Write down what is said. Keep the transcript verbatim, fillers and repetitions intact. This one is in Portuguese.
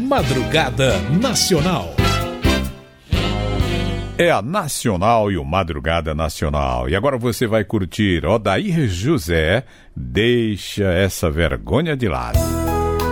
Madrugada Nacional. É a Nacional e o Madrugada Nacional. E agora você vai curtir Odair José, Deixa Essa Vergonha de Lado.